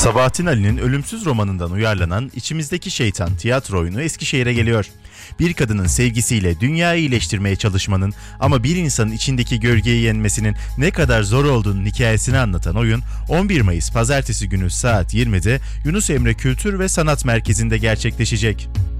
Sabahattin Ali'nin Ölümsüz romanından uyarlanan İçimizdeki Şeytan tiyatro oyunu Eskişehir'e geliyor. Bir kadının sevgisiyle dünyayı iyileştirmeye çalışmanın ama bir insanın içindeki gölgeyi yenmesinin ne kadar zor olduğunun hikayesini anlatan oyun 11 Mayıs Pazartesi günü saat 20'de Yunus Emre Kültür ve Sanat Merkezi'nde gerçekleşecek.